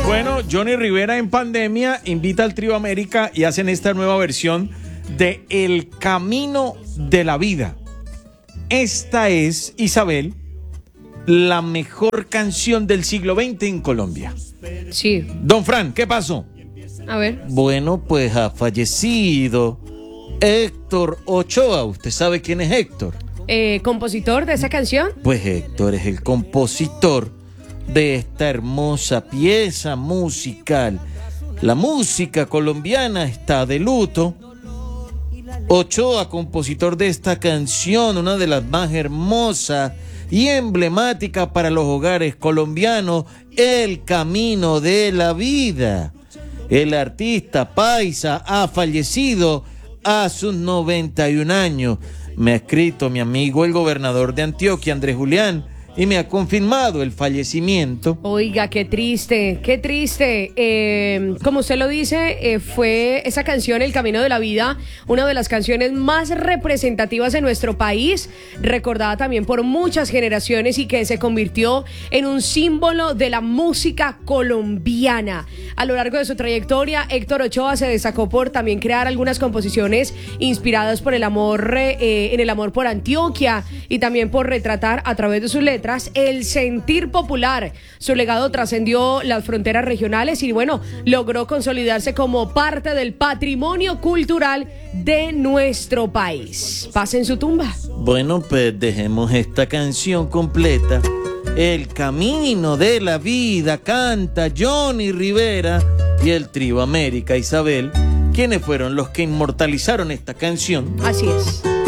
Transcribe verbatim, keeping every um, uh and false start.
Bueno, Johnny Rivera en pandemia invita al Trío América y hacen esta nueva versión de El Camino de la Vida. Esta es, Isabel, la mejor canción del siglo veinte en Colombia. Sí. Don Fran, ¿qué pasó? A ver. Bueno, pues ha fallecido Héctor Ochoa. ¿Usted sabe quién es Héctor? Eh, ¿Compositor de esa canción? Pues Héctor es el compositor de esta hermosa pieza musical. La música colombiana está de luto. Ochoa, compositor de esta canción, una de las más hermosas y emblemáticas para los hogares colombianos, El Camino de la Vida. El artista paisa ha fallecido a sus noventa y un años. Me ha escrito mi amigo el gobernador de Antioquia, Andrés Julián, y me ha confirmado el fallecimiento. Oiga, qué triste, qué triste. Eh, como usted lo dice, eh, fue esa canción, El Camino de la Vida, una de las canciones más representativas de nuestro país, recordada también por muchas generaciones y que se convirtió en un símbolo de la música colombiana. A lo largo de su trayectoria, Héctor Ochoa se destacó por también crear algunas composiciones inspiradas por el amor, eh, en el amor por Antioquia y también por retratar a través de sus letras el sentir popular. Su legado trascendió las fronteras regionales y bueno, logró consolidarse como parte del patrimonio cultural de nuestro país. Paz en su tumba. Bueno, pues dejemos esta canción completa. El Camino de la Vida canta Johnny Rivera y el Trío América. Isabel, ¿quiénes fueron los que inmortalizaron esta canción? Así es.